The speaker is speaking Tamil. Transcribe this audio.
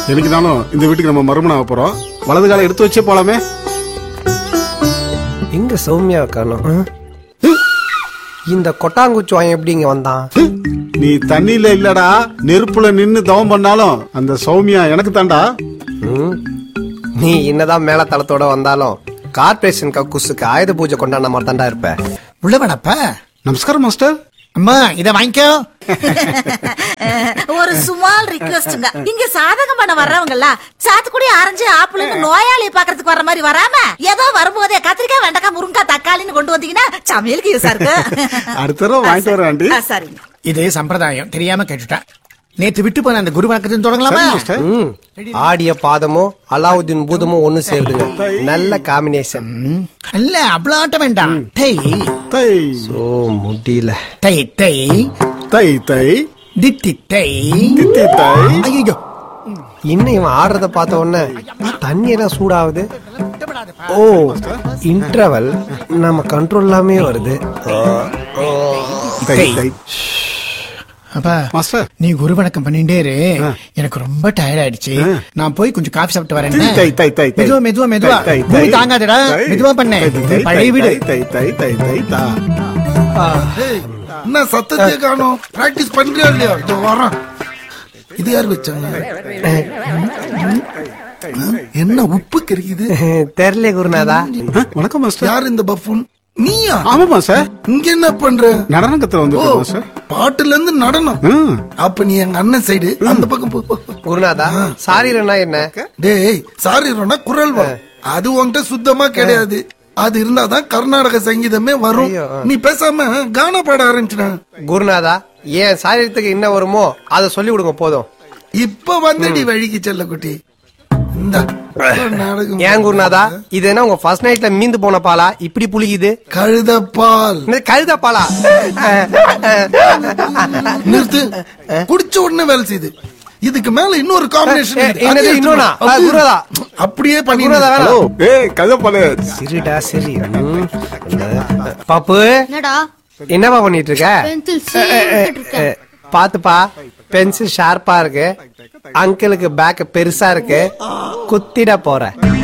எனக்குதாலும் இந்த வீட்டுக்கு நம்ம மறுமணம் போறோம். வலது காலை எடுத்து வச்சே போலாமே. எங்க சௌமியா காணோம். இந்த கொட்டாங்குச்சி வாங்க எப்படி இங்க வந்தான்? நீ தண்ணியில இல்லடா, நெருப்புல நின்னு தவம் பண்ணாலும் அந்த சௌமியா எனக்கு தாண்டா. நீ என்னதான் மேல தளத்தோட வந்தாலும் கார்பரேஷன் கக்கூசுக்கு ஆயுத பூஜை கொண்டாட மாதிரி தாண்டா இருப்ப. உள்ளவனப்ப. நமஸ்காரம் மாஸ்டர். அம்மா இத வாங்கிக்கோ. ஒரு சுமால் ரிக்வெஸ்ட்ங்க. இங்க சாதகம் பண்ண வர்றவங்க எல்லாம் சாத்துக்குடி, ஆரஞ்சு, ஆப்பிள்னு நோயாளியை பாக்குறதுக்கு வர்ற மாதிரி வராம ஏதோ வரும்போதே கத்திரிக்காய், வெண்டைக்காய், முருங்காய், தக்காளின்னு கொண்டு வந்தீங்கன்னா சமையலுக்கு யூஸா இருக்கு. அடுத்த தடவை வாங்கிட்டு வரேன் ஆண்டி. சரிங்க. இது சம்பிரதாயம், தெரியாம கேட்டுட்டேன். நேத்து விட்டு போன அந்த குரு வணக்கத்தையும் தொடங்கலாமா? ஆடிய பாதமும் அலாவுதீன் பூதமும் ஒண்ணு சேருதுங்க. நல்ல காம்பினேஷன். இல்ல அவ்வளவு ஆட்ட வேண்டாம். தை தை சோ முடியல. தை தை தை தை தித்தி தை தித்தி தை. ஐயோ இன்னும் இவன் ஆடுறத பார்த்த உடனே தண்ணி எல்லாம் சூடாகுது. ஓ இன்டர்வல் நம்ம கண்ட்ரோல் இல்லாமே வருது. தை தை. அப்பா மாஸ்டர், நீ குரு வணக்கம் பண்ணிட்டே இரு. எனக்கு ரொம்ப டயர்ட் ஆயிடுச்சு. நான் போய் கொஞ்சம் காஃபி சாப்பிட்டு வரேன். தை தை தை தை. மெதுவா மெதுவா மெதுவா. பூமி தாங்காதடா. மெதுவா பண்ணு. பழைய வீடு. தை தை தை தை தா. என்ன சத்தத்தையே காணோம்? பிராக்டிஸ் பண்றியா இல்லையா? இதோ வரோம். இது யார் வச்சாங்க? என்ன உப்பு கறிக்குது? தெரியல குருநாதா. வணக்கம் மாஸ்டர். யார் இந்த பஃபூன்? நீயா? ஆமாமா சார். இங்க என்ன பண்ற? நடனம் கத்துல வந்து சார். பாட்டுல இருந்து நடனம். அப்ப நீ எங்க அண்ணன் சைடு அந்த பக்கம் போ. குருநாதா சாரீரனா என்ன? டேய் சாரீரனா குரல் வரும். அது உன்கிட்ட சுத்தமா கிடையாது. அது இருந்தாதான் கர்நாடக சங்கீதமே வரும். நீ பேசாம கானா பாட ஆரம்பிச்சுன. குருநாதா ஏன் சாரீரத்துக்கு என்ன வருமோ அதை சொல்லி கொடுங்க போதும். இப்ப வந்தடி வழிக்கு செல்ல குட்டி. ஏன் குருநாதா இது என்ன உங்க ஃபர்ஸ்ட் நைட்ல மீந்து போன பாலா இப்படி புளிக்குது? கழுதப்பால். கழுதப்பாலா? நிறுத்து. குடிச்ச உடனே வேலை செய்யுது. இதுக்கு மேல இன்னொரு காம்பினேஷன். இன்னொன்னா குருநாதா அப்படியே பண்ணி. கழுதப்பால் சரிடா சரி. பாப்பு என்னடா என்னப்பா பண்ணிட்டு இருக்க? பாத்துப்பா பென்சில் ஷார்ப்பா இருக்கு. அங்கிளுக்கு பேக் பெருசா இருக்கு. குத்திட போற.